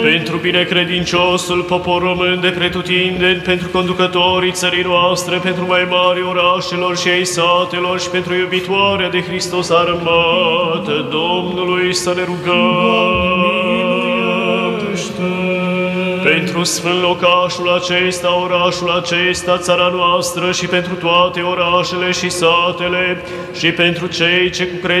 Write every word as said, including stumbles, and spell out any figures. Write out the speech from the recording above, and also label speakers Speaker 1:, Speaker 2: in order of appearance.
Speaker 1: Pentru binecredinciosul popor român de pretutindeni, pentru conducătorii țării noastre, pentru mai mari orașelor și ai satelor și pentru iubitoarea de Hristos armată Domnului să ne rugăm. Pentru sfânt locașul acesta, orașul acesta, țara noastră și pentru toate orașele și satele și pentru cei ce cu credință